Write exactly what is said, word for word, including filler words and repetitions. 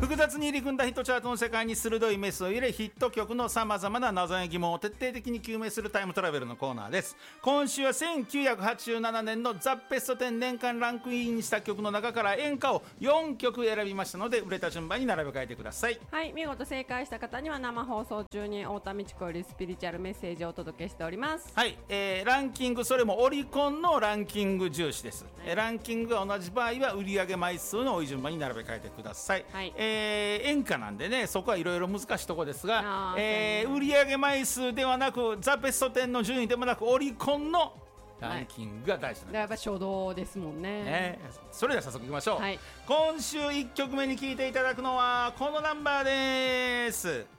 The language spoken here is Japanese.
複雑に入り組んだヒットチャートの世界に鋭いメスを入れ、ヒット曲のさまざまな謎や疑問を徹底的に究明するタイムトラベルのコーナーです。今週はせんきゅうひゃくはちじゅうななねんのザ・ベストテン年間ランクインした曲の中から演歌をよんきょく選びましたので、売れた順番に並べ替えてください。 はい、見事正解した方には生放送中に太田美智子よりスピリチュアルメッセージをお届けしております。 はい、えー、ランキング、それもオリコンのランキング重視です、はい、ランキングが同じ場合は売上枚数の多い順番に並べ替えてください、はい、えー、演歌なんでね、そこはいろいろ難しいところですが、えー、売上枚数ではなくザ・ベストテンの順位でもなくオリコンのランキングが大事なんです、はい、 やっぱ初動ですもん ね, ね。それでは早速いきましょう、 はい、 今週いっきょくめに聴いていただくのはこのナンバーです。